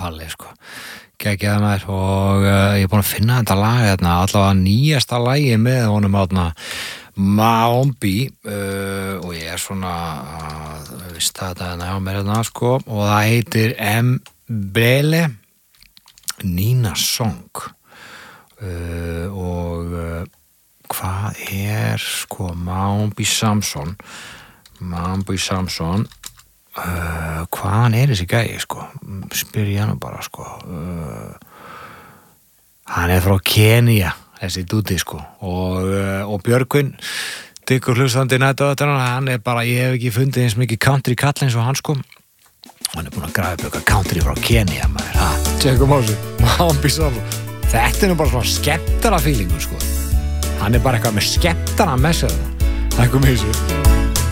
Palli sko geggjaði maður og ég er búin að finna þetta lag hérna, allavega nýjasta lagi með honum átna Maombi og ég er svona vist þetta hérna hjá mér hérna sko og það heitir Mbele Nina Song og hvað er sko Maombi Samson hvaðan er þessi gæi sko spyr ég hann bara sko hann er frá Kenya þessi dúti sko og Björgvin dykkur hlustandi hann er bara, ég hef ekki fundið eins mikið country kall eins og hann sko hann er búin að grafa upp eitthvað country frá Kenya maður, tjekkum á þessu þetta er nú bara svona skemmtara feelingur sko hann er bara eitthvað með skemmtara með sér það kom í þessu